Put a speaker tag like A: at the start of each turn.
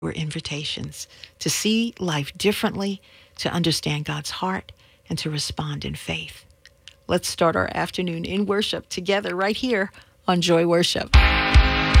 A: Your invitations to see life differently, to understand God's heart, and to respond in faith. Let's start our afternoon in worship together right here on Joy Worship.